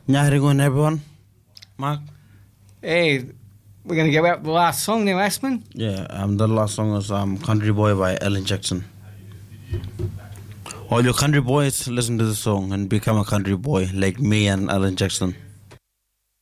Yeah, how going, everyone? Mark? Hey, we're going to get out the last song now, Asman. Yeah, the last song is Country Boy by Alan Jackson. All your country boys, listen to the song and become a country boy like me and Alan Jackson.